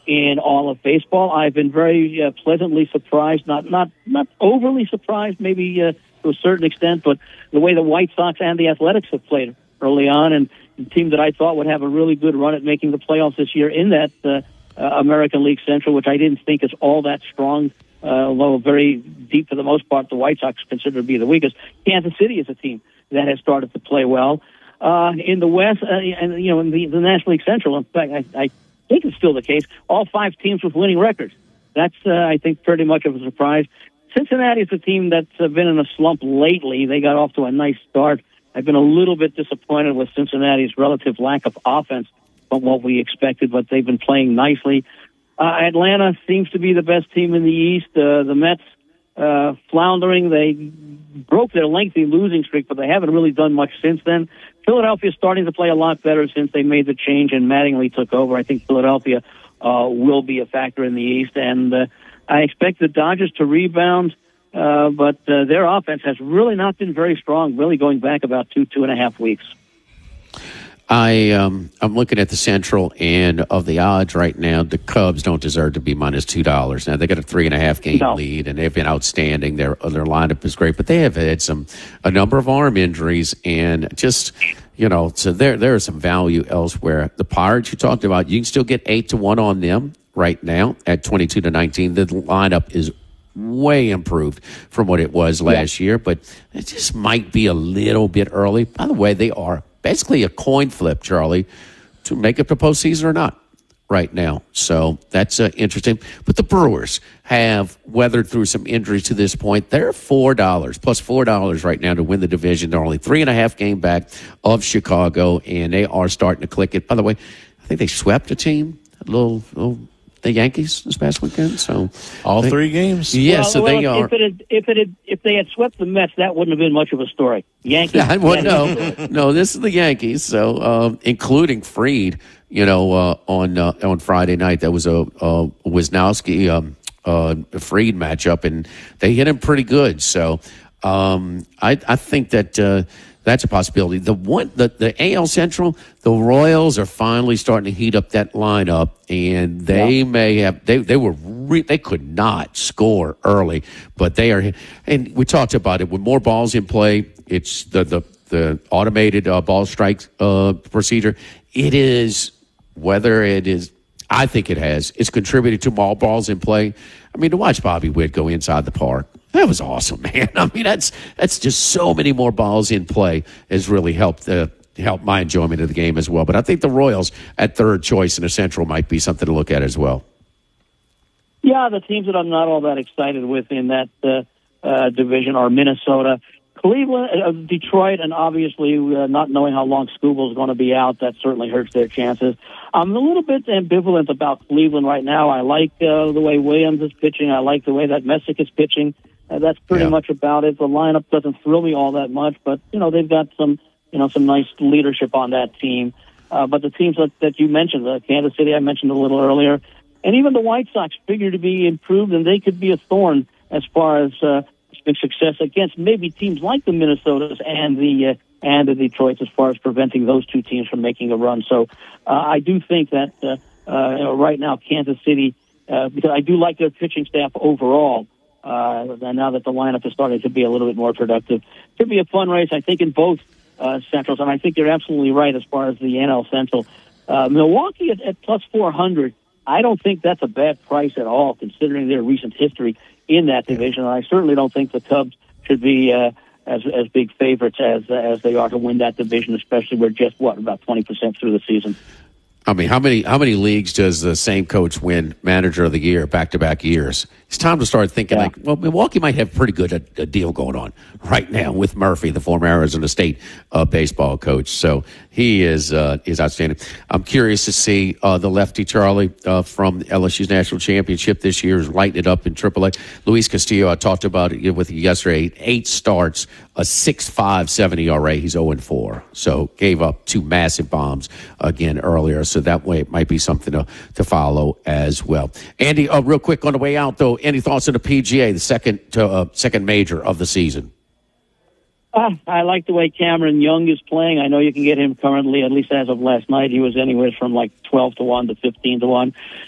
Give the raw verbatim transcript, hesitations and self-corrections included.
in all of baseball. I've been very uh, pleasantly surprised, not not not overly surprised, maybe uh, to a certain extent, but the way the White Sox and the Athletics have played early on, and the team that I thought would have a really good run at making the playoffs this year in that uh, uh, American League Central, which I didn't think is all that strong, uh, although very deep for the most part. The White Sox considered to be the weakest. Kansas City is a team that has started to play well. Uh, in the West, uh, and you know, in the, the National League Central, in fact, I, I think it's still the case. All five teams with winning records. That's, uh, I think, pretty much of a surprise. Cincinnati is a team that's uh, been in a slump lately. They got off to a nice start. I've been a little bit disappointed with Cincinnati's relative lack of offense from what we expected, but they've been playing nicely. Uh, Atlanta seems to be the best team in the East. Uh, the Mets uh, floundering. They broke their lengthy losing streak, but they haven't really done much since then. Philadelphia is starting to play a lot better since they made the change and Mattingly took over. I think Philadelphia uh, will be a factor in the East, and uh, I expect the Dodgers to rebound, uh, but uh, their offense has really not been very strong, really going back about two, two and a half weeks. I, um, I'm looking at the Central, and of the odds right now, the Cubs don't deserve to be minus two dollars. Now, they got a three and a half game no. lead, and they've been outstanding. Their their lineup is great, but they have had some a number of arm injuries, and just, you know, so there there is some value elsewhere. The Pirates you talked about, you can still get eight to one on them right now at twenty-two to nineteen. The lineup is way improved from what it was last yeah. year, but it just might be a little bit early. By the way, they are basically a coin flip, Charlie, to make it to postseason or not right now. So that's uh, interesting. But the Brewers have weathered through some injuries to this point. They're four dollars, plus four dollars right now to win the division. They're only three and a half game back of Chicago, and they are starting to click it. By the way, I think they swept a team, a little, little the Yankees this past weekend. So all they, three games. Yeah, well, so well, they are. If it had, if it had, if they had swept the Mets, that wouldn't have been much of a story. Yankees. Yeah, well, no, no, this is the Yankees. So, um, including Fried, you know, uh, on uh, on Friday night, that was a, a Wisnowski um, uh, Fried matchup, and they hit him pretty good. So, um, I I think that. Uh, That's a possibility. The one, the, the A L Central, the Royals are finally starting to heat up that lineup, and they yeah. may have. They they were re, they could not score early, but they are. And we talked about it with more balls in play. It's the the the automated uh, ball strike uh, procedure. It is whether it is. I think it has. It's contributed to more balls in play. I mean, to watch Bobby Witt go inside the park. That was awesome, man. I mean, that's that's just so many more balls in play has really helped uh, help my enjoyment of the game as well. But I think the Royals at third choice in the Central might be something to look at as well. Yeah, the teams that I'm not all that excited with in that uh, uh, division are Minnesota, Cleveland, uh, Detroit, and obviously uh, not knowing how long Skubal is going to be out, that certainly hurts their chances. I'm a little bit ambivalent about Cleveland right now. I like uh, the way Williams is pitching. I like the way that Messick is pitching. Uh, that's pretty yeah. much about it. The lineup doesn't thrill me all that much, but you know they've got some, you know, some nice leadership on that team. Uh, but the teams that, that you mentioned, uh, Kansas City, I mentioned a little earlier, and even the White Sox figure to be improved, and they could be a thorn as far as uh, success against maybe teams like the Minnesotas and the uh, and the Detroits, as far as preventing those two teams from making a run. So uh, I do think that uh, uh, you know, right now Kansas City, uh, because I do like their pitching staff overall. Uh, and now that the lineup is starting to be a little bit more productive, could be a fun race, I think, in both uh, Centrals. And I think you're absolutely right as far as the N L Central. Uh, Milwaukee at, at plus four hundred, I don't think that's a bad price at all, considering their recent history in that division. And I certainly don't think the Cubs should be uh, as as big favorites as uh, as they are to win that division, especially we're just, what, about twenty percent through the season. I mean, how many how many leagues does the same coach win Manager of the Year back-to-back years? It's time to start thinking yeah. like, well, Milwaukee might have pretty good a, a deal going on right now with Murphy, the former Arizona State uh, baseball coach. So he is uh, is outstanding. I'm curious to see uh, the lefty Charlie uh, from L S U's national championship this year is lighting it up in triple A. Luis Castillo, I talked about it with you yesterday. Eight starts, a six point five seven E R A. He's oh and four. So gave up two massive bombs again earlier. So that way it might be something to, to follow as well. Andy, uh, real quick on the way out, though, any thoughts on the P G A, the second uh, second major of the season? Uh, I like the way Cameron Young is playing. I know you can get him currently, at least as of last night. He was anywhere from like twelve to one to fifteen to one.